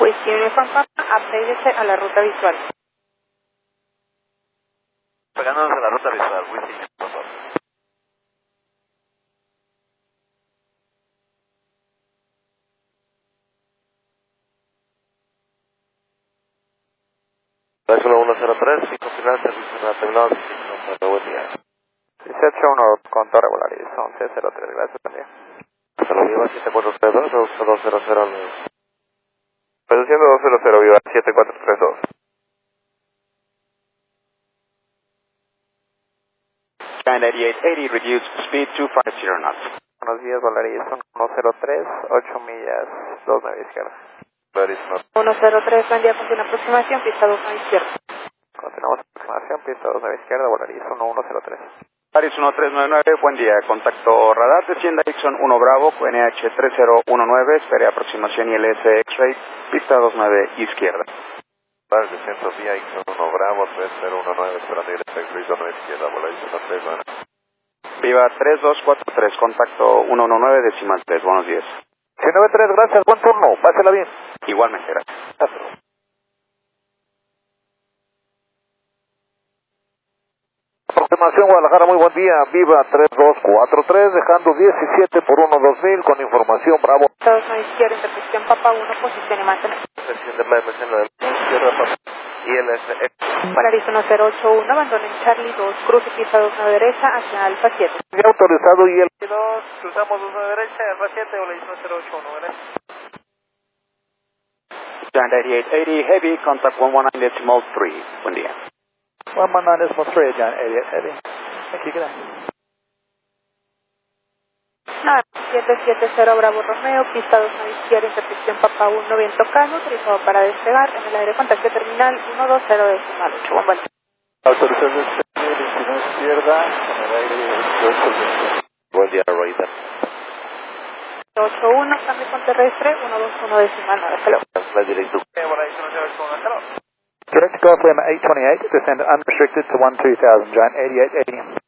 Whiskey Uniform Papa, apéguese a la ruta visual. Pegándonos a la ruta visual, Whiskey, por favor. Es 1103, 5 final, servicio terminado, buen día. 18-1 con Torre Volaris, 1103, gracias también. Se lo viva 7432, 2009. Reduciendo 200, viva 7432. Giant 8880, reduced speed 250 knots. Buenos días, Volaris, 103, 8 millas, 29 izquierda. Volaris, 103, buen día, continúa aproximación, pista 29 izquierda. Continuamos aproximación, pista 29 izquierda, Volaris, 1103. Paris 1399, buen día, contacto radar, descienda Dixon 1 Bravo, QNH 3019, espere aproximación ILS X-Ray, pista 29 izquierda. Vale, descenso vía X1 Bravo, 3019, esperando ir a Luis 29 izquierda, Volaris 139. Viva 3243, contacto 119, decimal 3, buenos días. 193, gracias, buen turno, pásela bien. Igualmente, gracias. Hasta luego. Aproximación Guadalajara, muy buen día, Viva 3243, dejando 17 por 1-2000 con información Bravo. Pista 29 izquierda, intersección Papa 1, posición y mantener. Desciende la MC en la izquierda, ILS X. Volaris 1081, abandonen Charlie 2, cruce pista 29 derecha hacia Alfa 7. Ya autorizado y el 2, cruzamos 2 derecha, Alfa 7, Volaris 1081, gracias. Giant 8880, heavy, contact 119 decimal 3, buen día. 119.3, John 88 Heavy. Thank you, good night. 770 Bravo Romeo, pista 29 izquierda, intersección Papa 1, viento calmo, autorizado para despegar en el aire contacto terminal 120 decimal 8. Buen vuelo. Autorizado despegue, izquierda, en el aire 2. Buen día, Roita. 81, cambio con terrestre, 121 decimal 9. Hasta luego. La directo. Volaris 1081, hello. Direct Gulf Lima 828, descend unrestricted to 12,000, Giant 8880.